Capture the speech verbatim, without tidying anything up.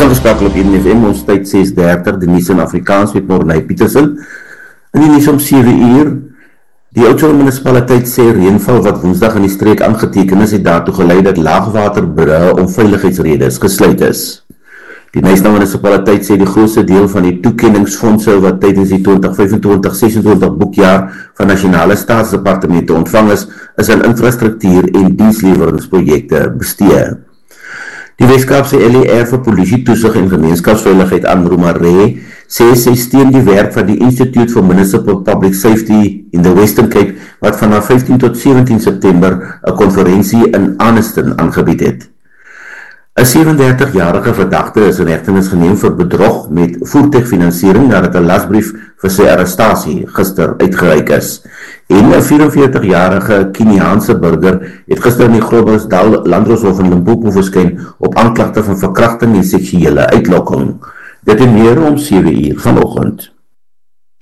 Ingeskakel op Eden F M, ons tyd ses dertig, die nuus in Afrikaans met Morney Petersen. In die nuus om sewe uur, die Oudtshoorn munisipaliteit sê reënval wat woensdag in die streek aangeteken is, het daartoe gelei dat laagwaterbrûe om veiligheidsredes gesluit is. Die Knysna munisipaliteit sê die grootste deel van die toekenningsfondse wat tydens die twintig vyfentwintig sesentwintig boekjaar van nasionale staatsdepartemente ontvang is, is aan infrastruktuur en diensleweringsprojekte bestee. Die Weskaapse L E R vir Polisie Toesig en Gemeenskapsveiligheid aan Romaree sê sy steun die werk van die Institute for Municipal Public Safety in the Western Cape wat vanaf vyftien tot sewentien September 'n konferensie in Anniston aangebied het. 'n sewendertig-jarige verdagte is in hegtenis geneem vir bedrog met voertuigfinansiering nadat 'n lasbrief vir sy arrestasie gister uitgereik is. En 'n vyf en veertig-jarige Keniaanse burger het gister in die Groblersdal Landdroshof in Limpopo verskyn op aanklagte van verkrachting en seksuele uitlokking. Dit en meer om sewe uur vanoggend.